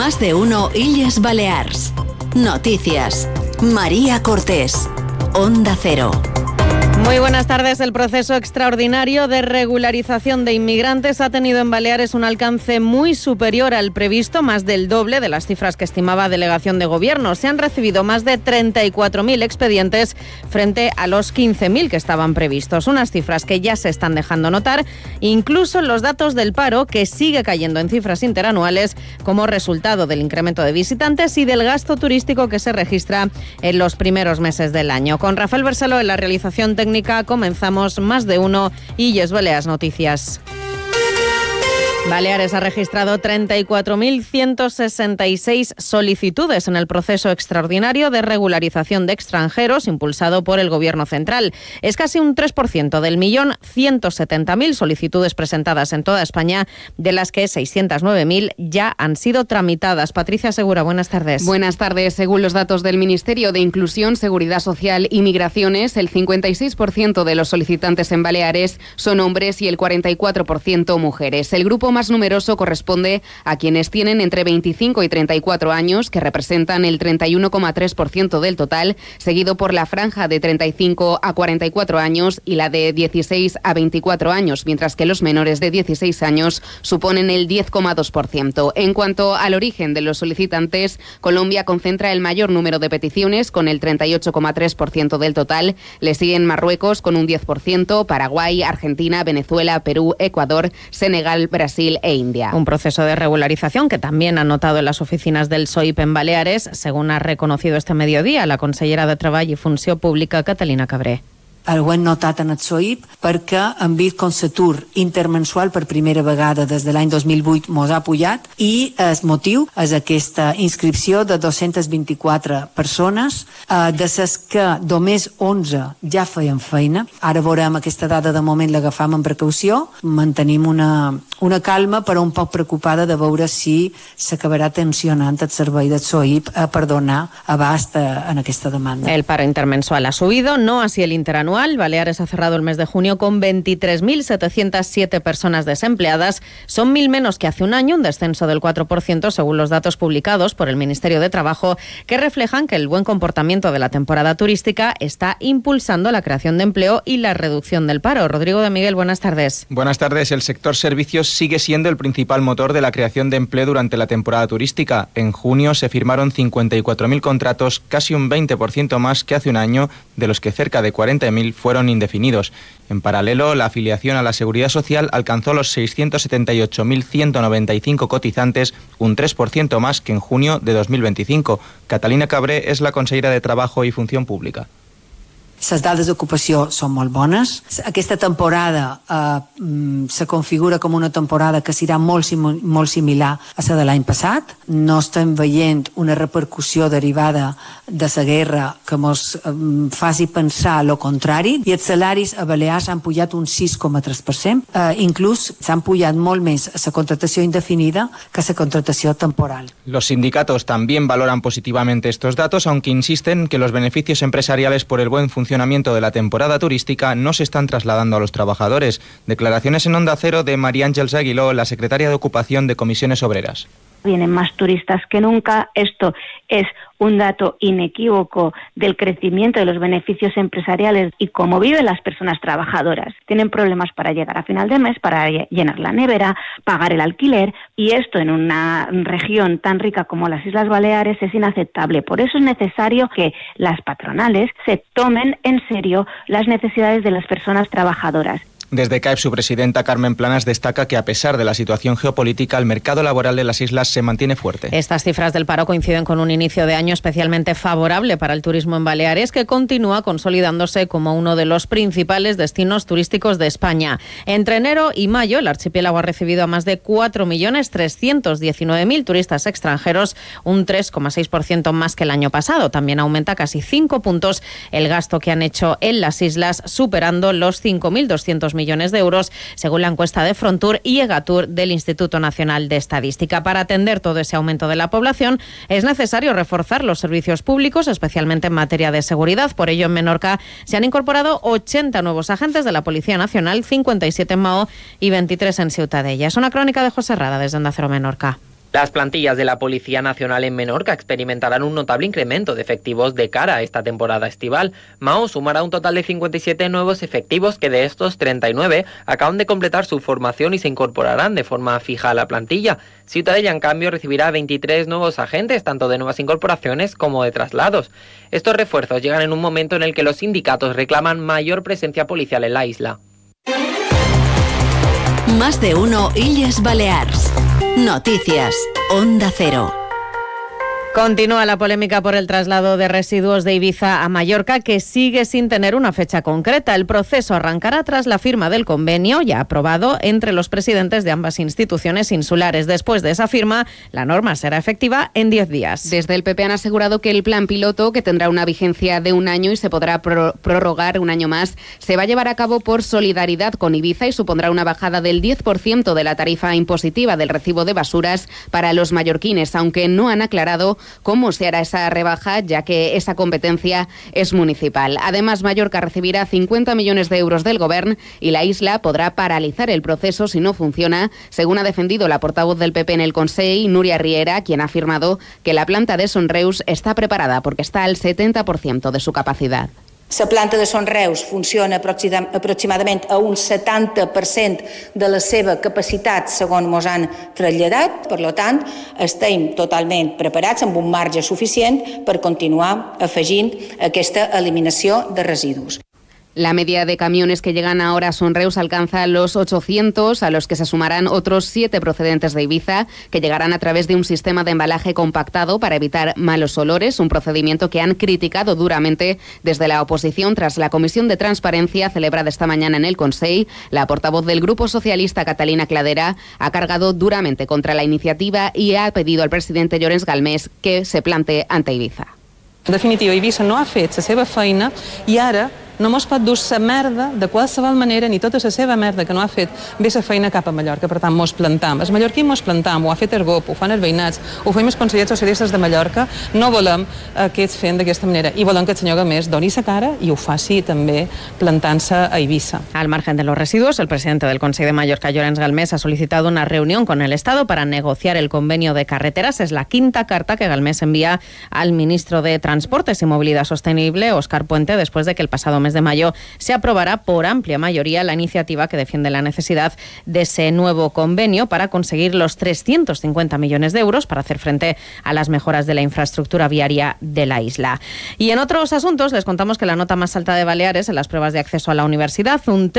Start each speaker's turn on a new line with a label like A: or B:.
A: Más de uno Illes Balears. Noticias. María Cortés. Onda Cero.
B: Muy buenas tardes. El proceso extraordinario de regularización de inmigrantes ha tenido en Baleares un alcance muy superior al previsto, más del doble de las cifras que estimaba Delegación de Gobierno. Se han recibido más de 34.000 expedientes frente a los 15.000 que estaban previstos. Unas cifras que ya se están dejando notar, incluso en los datos del paro, que sigue cayendo en cifras interanuales como resultado del incremento de visitantes y del gasto turístico que se registra en los primeros meses del año. Con Rafael Bersaló en la realización técnica comenzamos Más de uno Illes Balears Noticias. Baleares ha registrado 34.166 solicitudes en el proceso extraordinario de regularización de extranjeros impulsado por el Gobierno central. Es casi un 3% del 1.170.000 solicitudes presentadas en toda España, de las que 609.000 ya han sido tramitadas. Patricia Segura, buenas tardes.
C: Buenas tardes. Según los datos del Ministerio de Inclusión, Seguridad Social y Migraciones, el 56% de los solicitantes en Baleares son hombres y el 44% mujeres. El grupo más numeroso corresponde a quienes tienen entre 25 y 34 años, que representan el 31,3% del total, seguido por la franja de 35 a 44 años y la de 16 a 24 años, mientras que los menores de 16 años suponen el 10,2%. En cuanto al origen de los solicitantes, Colombia concentra el mayor número de peticiones, con el 38,3% del total. Le siguen Marruecos con un 10%, Paraguay, Argentina, Venezuela, Perú, Ecuador, Senegal, Brasil e India.
B: Un proceso de regularización que también ha notado en las oficinas del SOIP en Baleares, según ha reconocido este mediodía la consellera de Treball i Funció Pública, Catalina Cabré.
D: Ho hem notat en el SOIP perquè hem vist com l'atur intermensual per primera vegada des de l'any 2008 mos ha pujat i el motiu és aquesta inscripció de 224 persones, de les que només 11 ja feien feina. Ara veurem aquesta dada, de moment l'agafam amb precaució, mantenim una calma però un poc preocupada de veure si s'acabarà tensionant el servei del SOIP per donar abast en aquesta demanda.
B: El paro intermensual ha subido, no así el interanual. Baleares ha cerrado el mes de junio con 23.707 personas desempleadas. Son 1.000 menos que hace un año, un descenso del 4% según los datos publicados por el Ministerio de Trabajo, que reflejan que el buen comportamiento de la temporada turística está impulsando la creación de empleo y la reducción del paro. Rodrigo de Miguel, buenas tardes.
E: Buenas tardes. El sector servicios sigue siendo el principal motor de la creación de empleo durante la temporada turística. En junio se firmaron 54.000 contratos, casi un 20% más que hace un año, de los que cerca de 40.000 fueron indefinidos. En paralelo, la afiliación a la Seguridad Social alcanzó los 678.195 cotizantes, un 3% más que en junio de 2025. Catalina Cabré és la consellera de Trabajo i Funció Pública.
D: Les dades d'ocupació són molt bones. Aquesta temporada se configura com una temporada que serà molt similar a la de l'any passat. No estem veient una repercussió derivada de la guerra que ens faci pensar el contrari. I els salaris a Balears han pujat un 6,3%. Inclús s'han pujat molt més la contratació indefinida que la contratació temporal.
E: Los sindicatos también valoran positivamente estos datos, aunque insisten que los beneficios empresariales por el buen funcionamiento de la temporada turística no se están trasladando a los trabajadores. Declaraciones en Onda Cero de María Ángeles Aguiló, la secretaria de Ocupación de Comisiones Obreras.
F: Vienen más turistas que nunca. Esto es un dato inequívoco del crecimiento de los beneficios empresariales y cómo viven las personas trabajadoras. Tienen problemas para llegar a final de mes, para llenar la nevera, pagar el alquiler, y esto en una región tan rica como las Islas Baleares es inaceptable. Por eso es necesario que las patronales se tomen en serio las necesidades de las personas trabajadoras.
E: Desde CAEP, su presidenta Carmen Planas destaca que a pesar de la situación geopolítica, el mercado laboral de las islas se mantiene fuerte.
B: Estas cifras del paro coinciden con un inicio de año especialmente favorable para el turismo en Baleares, que continúa consolidándose como uno de los principales destinos turísticos de España. Entre enero y mayo, el archipiélago ha recibido a más de 4.319.000 turistas extranjeros, un 3,6% más que el año pasado. También aumenta casi 5 puntos el gasto que han hecho en las islas, superando los 5.200 millones de euros, según la encuesta de Frontur y Egatur del Instituto Nacional de Estadística. Para atender todo ese aumento de la población, es necesario reforzar los servicios públicos, especialmente en materia de seguridad. Por ello, en Menorca se han incorporado 80 nuevos agentes de la Policía Nacional, 57 en Maó y 23 en Ciutadella. Es una crónica de José Rada desde Onda Cero Menorca.
G: Las plantillas de la Policía Nacional en Menorca experimentarán un notable incremento de efectivos de cara a esta temporada estival. Mao sumará un total de 57 nuevos efectivos, que de estos 39 acaban de completar su formación y se incorporarán de forma fija a la plantilla. Ciutadella, en cambio, recibirá 23 nuevos agentes, tanto de nuevas incorporaciones como de traslados. Estos refuerzos llegan en un momento en el que los sindicatos reclaman mayor presencia policial en la isla.
A: Más de uno Illes Balears. Noticias. Onda Cero.
B: Continúa la polémica por el traslado de residuos de Ibiza a Mallorca, que sigue sin tener una fecha concreta. El proceso arrancará tras la firma del convenio ya aprobado entre los presidentes de ambas instituciones insulares. Después de esa firma, la norma será efectiva en 10 días.
C: Desde el PP han asegurado que el plan piloto, que tendrá una vigencia de un año y se podrá prorrogar un año más, se va a llevar a cabo por solidaridad con Ibiza y supondrá una bajada del 10% de la tarifa impositiva del recibo de basuras para los mallorquines, aunque no han aclarado cómo se hará esa rebaja, ya que esa competencia es municipal. Además, Mallorca recibirá 50 millones de euros del Govern y la isla podrá paralizar el proceso si no funciona, según ha defendido la portavoz del PP en el Consell, Núria Riera, quien ha afirmado que la planta de Son Reus está preparada porque está al 70% de su capacidad.
H: La planta de Son Reus funciona aproximadament a un 70% de la seva capacitat, segons mos han traslladat. Per tant, estem totalment preparats amb un marge suficient per continuar afegint aquesta eliminació de residus.
C: La media de camiones que llegan ahora a Son Reus alcanza los 800, a los que se sumarán otros 7 procedentes de Ibiza, que llegarán a través de un sistema de embalaje compactado para evitar malos olores, un procedimiento que han criticado duramente desde la oposición tras la Comisión de Transparencia celebrada esta mañana en el Consell. La portavoz del Grupo Socialista, Catalina Cladera, ha cargado duramente contra la iniciativa y ha pedido al presidente Llorenç Galmés que se plante ante Ibiza.
I: En definitiva, Ibiza no ha fet la seva feina i ara no mos pot dur la merda de qualsevol manera, ni tota la seva merda que no ha fet bé la feina cap a Mallorca. Per tant, mos plantam. Els mallorquins mos plantam, ho ha fet el GOP, ho fan els veïnats, ho fem els consellers socialistes de Mallorca. No volem que es fem d'aquesta manera i volem que el senyor Galmés doni sa cara i ho faci també plantant-se a Ibiza.
B: Al margen de los residuos, el presidente del Consell de Mallorca, Llorenç Galmés, ha solicitado una reunión con el Estado para negociar el convenio de carreteras. Es la quinta carta que Galmés envía al ministro de Transportes y Movilidad Sostenible, Óscar Puente, después de que el pasado mes de mayo se aprobará por amplia mayoría la iniciativa que defiende la necesidad de ese nuevo convenio para conseguir los 350 millones de euros para hacer frente a las mejoras de la infraestructura viaria de la isla. Y en otros asuntos les contamos que la nota más alta de Baleares en las pruebas de acceso a la universidad, un